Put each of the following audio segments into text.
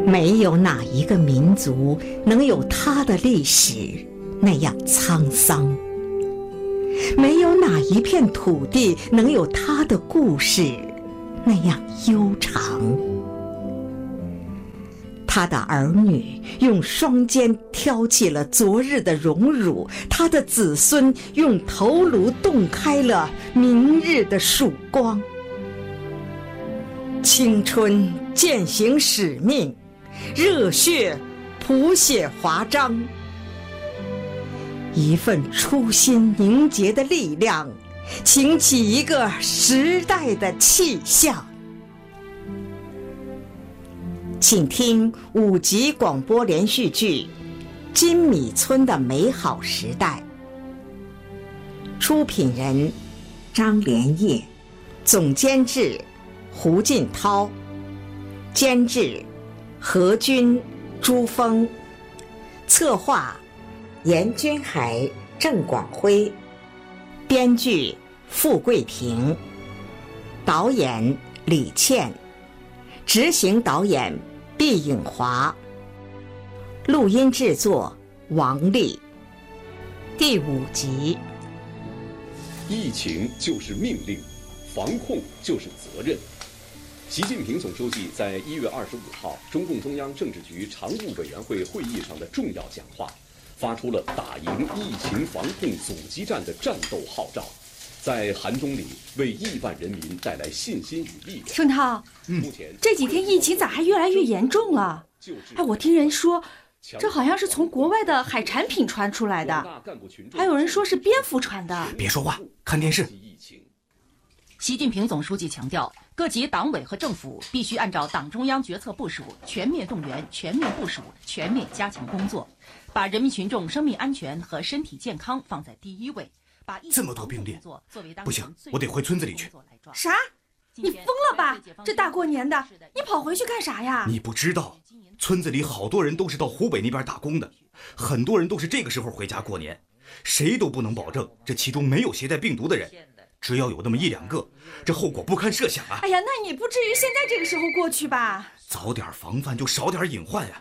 没有哪一个民族能有它的历史那样沧桑，没有哪一片土地能有它的故事那样悠长。他的儿女用双肩挑起了昨日的荣辱，他的子孙用头颅洞开了明日的曙光。青春践行使命，热血谱写华章，一份初心凝结的力量，擎起一个时代的气象。请听5集广播连续剧《金米村的美好时代》，出品人张连业，总监制胡进涛，监制何军、朱峰，策划严君海、郑广辉，编剧傅桂平，导演李倩，执行导演毕颖华，录音制作王丽。第5集。 疫情就是命令，防控就是责任。习近平总书记在1月25号中共中央政治局常务委员会会议上的重要讲话，发出了打赢疫情防控阻击战的战斗号召，在寒冬里为亿万人民带来信心与力量。 盛涛， 目前这几天疫情咋还越来越严重了？我听人说，这好像是从国外的海产品传出来的，还有人说是蝙蝠传的。 别说话，看电视。 习近平总书记强调，各级党委和政府必须按照党中央决策部署，全面动员、全面部署、全面加强工作，把人民群众生命安全和身体健康放在第一位。把这么多病例，不行，我得回村子里去。 啥？你疯了吧？这大过年的，你跑回去干啥呀？ 你不知道，村子里好多人都是到湖北那边打工的，很多人都是这个时候回家过年，谁都不能保证这其中没有携带病毒的人。只要有那么1、2个，这后果不堪设想啊！ 哎呀，那你不至于现在这个时候过去吧？ 早点防范就少点隐患呀。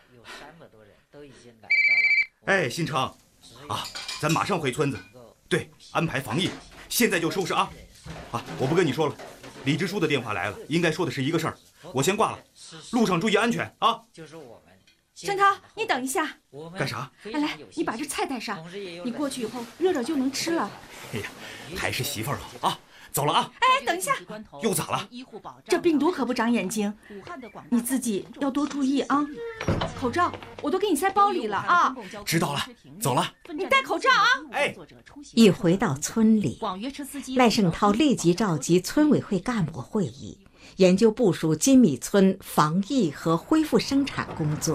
哎，新成，啊，咱马上回村子，对，安排防疫，现在就收拾啊！啊，我不跟你说了，李支书的电话来了，应该说的是一个事儿，我先挂了，路上注意安全啊！ 盛涛，你等一下。 干啥？ 来，你把这菜带上，你过去以后热热就能吃了。 哎呀，还是媳妇儿好啊！走了啊！ 哎，等一下， 又咋了？ 这病毒可不长眼睛，你自己要多注意啊！口罩我都给你塞包里了啊！ 知道了，走了。 你戴口罩啊！ 哎， 一回到村里，赖盛涛立即召集村委会干部会议，研究部署金米村防疫和恢复生产工作。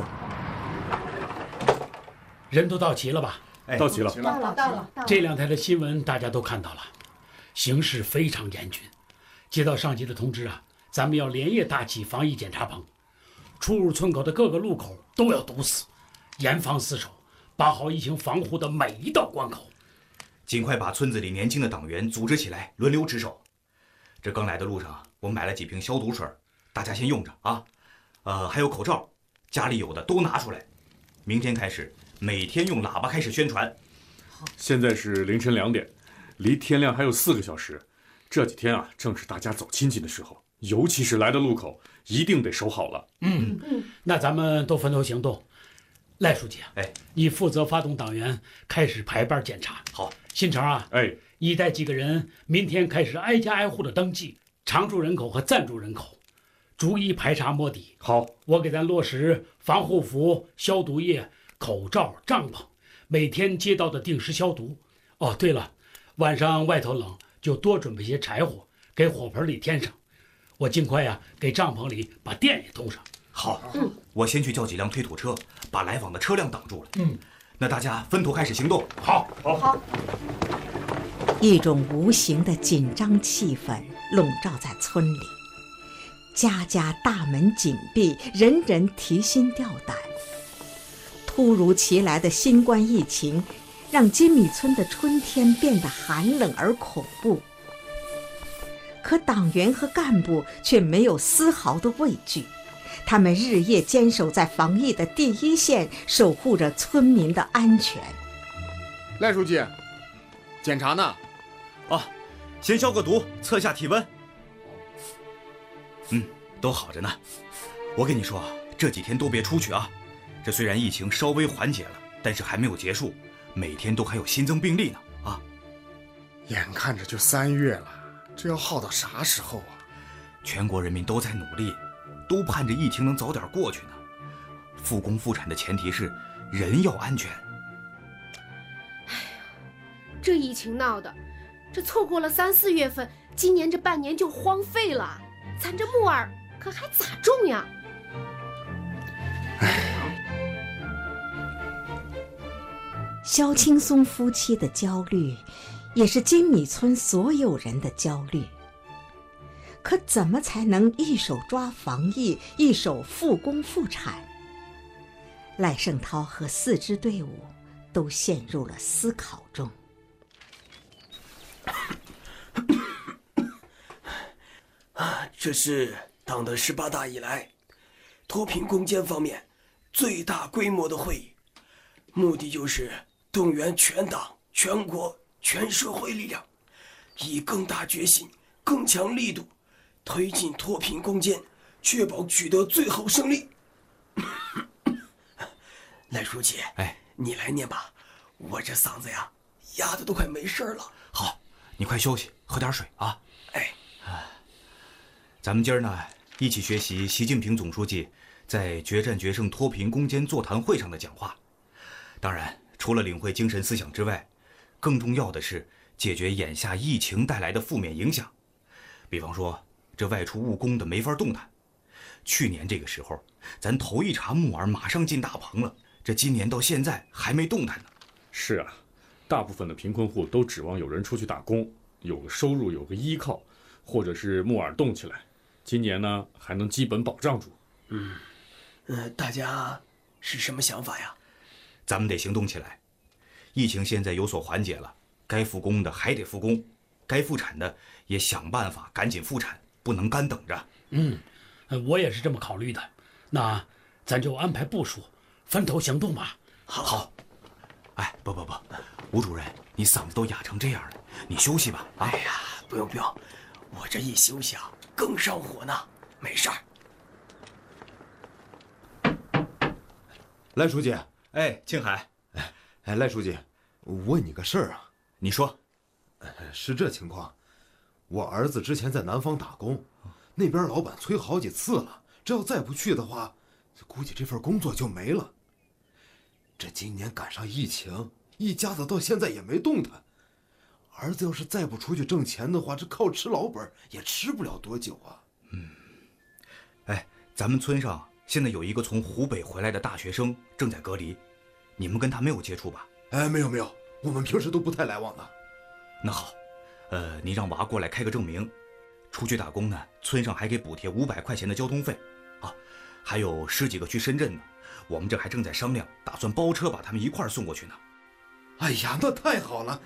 人都到齐了吧？ 到齐了。 到了。 这2天的新闻大家都看到了，形势非常严峻。接到上级的通知啊，咱们要连夜搭起防疫检查棚，出入村口的各个路口都要堵死，严防死守，把好疫情防护的每一道关口。 尽快把村子里年轻的党员组织起来，轮流值守。这刚来的路上，我买了几瓶消毒水，大家先用着啊。还有口罩，家里有的都拿出来。明天开始，每天用喇叭开始宣传。 现在是凌晨2点，离天亮还有4个小时。这几天啊，正是大家走亲戚的时候，尤其是来的路口，一定得守好了。 那咱们都分头行动。赖书记啊，你负责发动党员开始排班检查。 好， 新成啊，你带几个人明天开始挨家挨户的登记常住人口和暂住人口，逐一排查摸底。 好， 我给咱落实防护服、消毒液、口罩、帐篷，每天街道的定时消毒。哦，对了，晚上外头冷就多准备些柴火，给火盆里添上。我尽快呀，给帐篷里把电也通上。 好，我先去叫几辆推土车，把来往的车辆挡住了。那大家分头开始行动。 好。 一种无形的紧张气氛笼罩在村里，家家大门紧闭，人人提心吊胆。突如其来的新冠疫情让金米村的春天变得寒冷而恐怖，可党员和干部却没有丝毫的畏惧， 他们日夜坚守在防疫的第一线，守护着村民的安全。 赖书记，检查呢？ 先消个毒，测下体温。都好着呢。我跟你说，这几天都别出去啊。这虽然疫情稍微缓解了，但是还没有结束，每天都还有新增病例呢啊！ 眼看着就3月了，这要耗到啥时候啊？ 全国人民都在努力，都盼着疫情能早点过去呢。复工复产的前提是人要安全。 这疫情闹的，这错过了3、4月份，今年这半年就荒废了，咱这木耳可还咋种呀？ 肖青松夫妻的焦虑，也是金米村所有人的焦虑。可怎么才能一手抓防疫，一手复工复产？赖胜涛和4支队伍都陷入了思考中。 这是党的18大以来脱贫攻坚方面最大规模的会议，目的就是动员全党、全国、全社会力量，以更大决心、更强力度推进脱贫攻坚，确保取得最后胜利。赖书记，你来念吧，我这嗓子呀哑的都快没事了。 好，你快休息，喝点水啊。咱们今儿呢，一起学习习近平总书记在决战决胜脱贫攻坚座谈会上的讲话。当然，除了领会精神思想之外，更重要的是解决眼下疫情带来的负面影响。比方说，这外出务工的没法动弹。去年这个时候，咱头一茬木耳马上进大棚了，这今年到现在还没动弹呢。 是啊，大部分的贫困户都指望有人出去打工，有个收入，有个依靠，或者是木耳动起来。今年呢，还能基本保障住。 大家是什么想法呀？ 咱们得行动起来。疫情现在有所缓解了，该复工的还得复工，该复产的也想办法赶紧复产，不能干等着。 我也是这么考虑的。那咱就安排部署，分头行动吧。 好。不，吴主任，你嗓子都哑成这样了，你休息吧。 哎呀，不用，我这一休息啊，更上火呢。没事儿。 赖书记， 庆海， 赖书记，我问你个事儿啊。 你说。 是这情况，我儿子之前在南方打工，那边老板催好几次了，这要再不去的话，估计这份工作就没了。这今年赶上疫情，一家子到现在也没动弹。儿子要是再不出去挣钱的话，这靠吃老本也吃不了多久啊。 咱们村上现在有一个从湖北回来的大学生正在隔离，你们跟他没有接触吧？ 没有，我们平时都不太来往的。 那好，你让娃过来开个证明。出去打工呢，村上还给补贴500块钱的交通费啊，还有10几个去深圳呢，我们这还正在商量，打算包车把他们一块儿送过去呢。 哎呀，那太好了！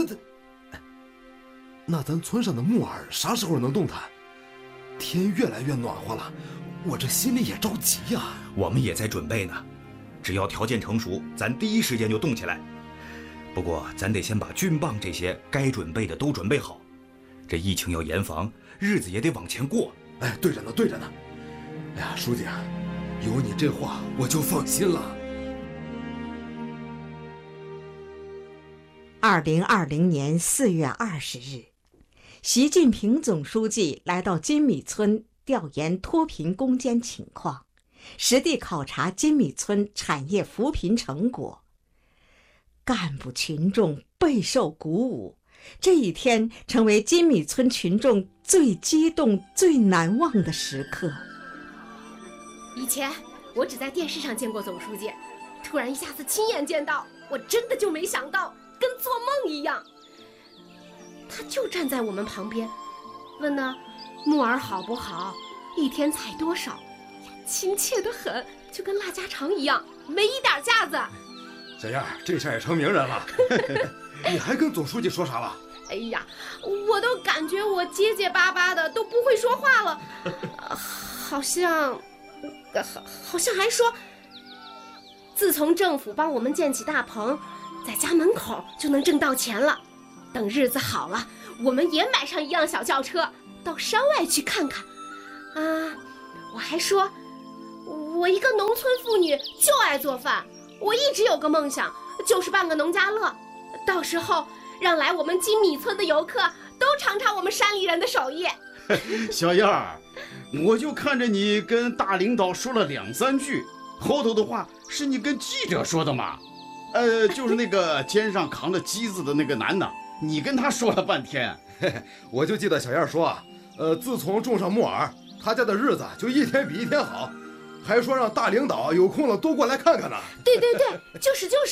那咱村上的木耳啥时候能动弹？天越来越暖和了，我这心里也着急呀。 我们也在准备呢，只要条件成熟，咱第一时间就动起来。不过咱得先把菌棒这些该准备的都准备好，这疫情要严防，日子也得往前过。 对着呢。哎呀，书记啊，有你这话我就放心了。 2020年4月20日，习近平总书记来到金米村调研脱贫攻坚情况，实地考察金米村产业扶贫成果。干部群众备受鼓舞，这一天成为金米村群众最激动、最难忘的时刻。 以前我只在电视上见过总书记，突然一下子亲眼见到，我真的就没想到，跟做梦一样。他就站在我们旁边，问呢木耳好不好，一天采多少呀，亲切得很，就跟拉家常一样，没一点架子。 小燕，这下也成名人了。你还跟总书记说啥了？ 哎呀，我都感觉我结结巴巴的，都不会说话了，好像好像还说，自从政府帮我们建起大棚，在家门口就能挣到钱了。等日子好了，我们也买上一辆小轿车，到山外去看看。我还说，我一个农村妇女就爱做饭，我一直有个梦想，就是办个农家乐，到时候让来我们金米村的游客都尝尝我们山里人的手艺。 小燕儿，我就看着你跟大领导说了2、3句，后头的话是你跟记者说的嘛？就是那个肩上扛着机子的那个男的，你跟他说了半天。 我就记得小燕说啊，自从种上木耳，他家的日子就一天比一天好，还说让大领导有空了多过来看看呢。 对，就是。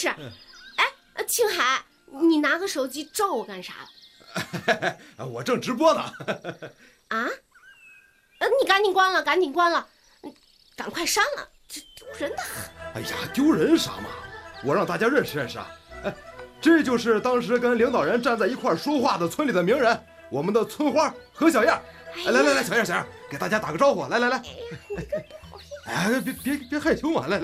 哎，青海，你拿个手机照我干啥？ 我正直播呢。 啊？你赶紧关了，赶快删了，这丢人的很。 哎呀，丢人啥嘛？我让大家认识认识啊！哎，这就是当时跟领导人站在一块说话的村里的名人，我们的村花何小燕。来，小燕，给大家打个招呼，来。哎，别害羞嘛，来。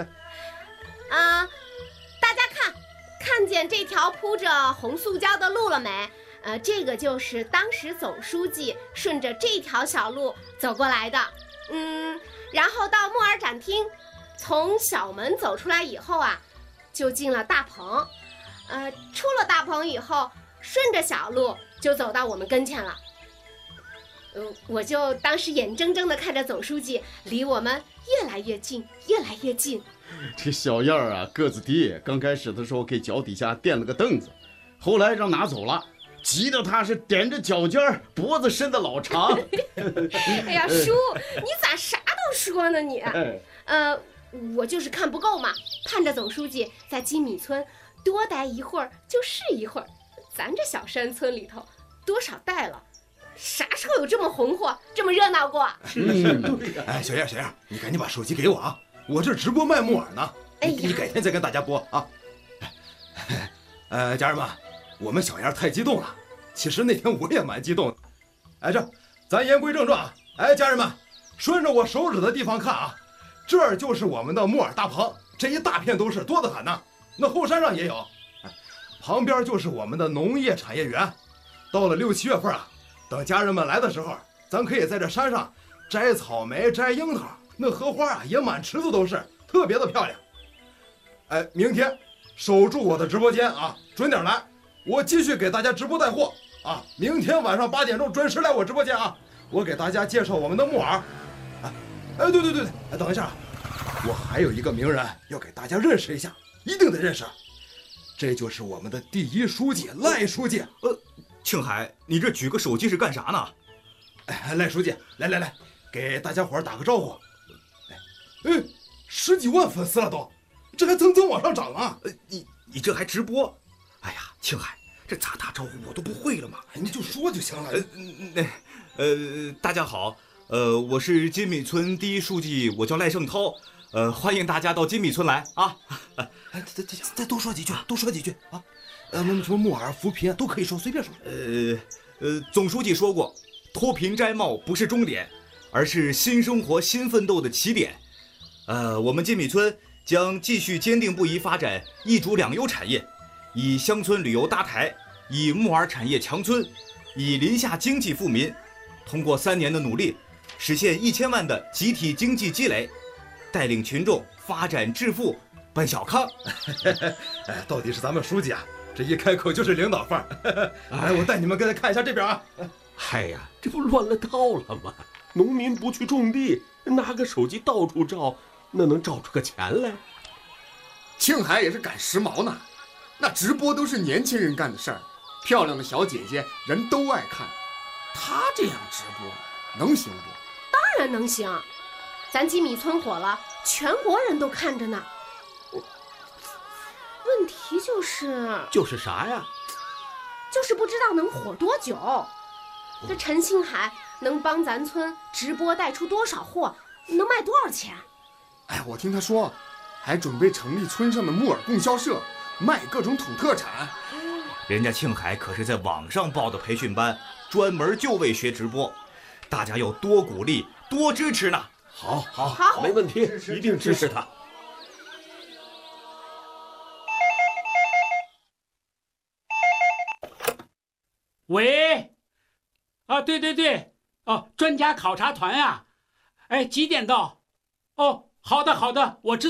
大家看见这条铺着红塑胶的路了没？这个就是当时总书记顺着这条小路走过来的。然后到木耳展厅，从小门走出来以后啊，就进了大棚。出了大棚以后，顺着小路就走到我们跟前了。我就当时眼睁睁地看着总书记离我们越来越近。 这小燕儿啊，个子低，刚开始的时候给脚底下垫了个凳子，后来让拿走了。急得他是踮着脚尖儿，脖子伸得老长。 哎呀，叔，你咋啥都说呢你？我就是看不够嘛，盼着总书记在金米村多待一会儿就是一会儿。咱这小山村里头多少代了，啥时候有这么红火、这么热闹过？ 哎，小燕，你赶紧把手机给我啊！我这直播卖木耳呢。你改天再跟大家播啊。家人们。我们小燕太激动了，其实那天我也蛮激动的。哎，咱言归正传啊。哎，家人们，顺着我手指的地方看啊，这儿就是我们的木耳大棚，这一大片都是，多得很呢。那后山上也有，旁边就是我们的农业产业园。到了6、7月份啊，等家人们来的时候，咱可以在这山上摘草莓、摘樱桃，那荷花啊也满池子都是，特别的漂亮。哎，明天守住我的直播间啊，准点来。我继续给大家直播带货啊！明天晚上8点钟准时来我直播间啊！我给大家介绍我们的木耳。对，等一下，我还有一个名人要给大家认识一下，一定得认识。这就是我们的第1书记赖书记。 庆海，你这举个手机是干啥呢？ 哎，赖书记，来，给大家伙打个招呼。10几万粉丝了都，这还蹭往上涨啊！ 你这还直播？哎呀，庆海，这咋打招呼我都不会了嘛！ 你就说就行了。 大家好，我是金米村第1书记，我叫赖胜涛，欢迎大家到金米村来啊！ 再多说几句啊！什么木耳、扶贫都可以说，随便说。 总书记说过，脱贫摘帽不是终点，而是新生活、新奋斗的起点。我们金米村将继续坚定不移发展1主2优产业。以乡村旅游搭台，以木耳产业强村，以林下经济富民，通过3年的努力，实现1000万的集体经济积累，带领群众发展致富，奔小康。 到底是咱们书记啊，这一开口就是领导范儿。来，我带你们看一下这边啊。 嗨呀，这不乱了套了吗？农民不去种地，拿个手机到处照，那能照出个钱来？ 庆海也是赶时髦呢。那直播都是年轻人干的事儿，漂亮的小姐姐人都爱看，她这样直播能行不？ 当然能行，咱金米村火了，全国人都看着呢。问题就是啥呀？ 就是不知道能火多久。这陈星海能帮咱村直播带出多少货，能卖多少钱？ 哎，我听他说，还准备成立村上的木耳供销社。卖各种土特产， 人家庆海可是在网上报的培训班，专门就为学直播，大家要多鼓励多支持呢。 好，没问题，一定支持他。 喂，啊，对，哦，专家考察团啊，哎，几点到？哦，好的，我知道。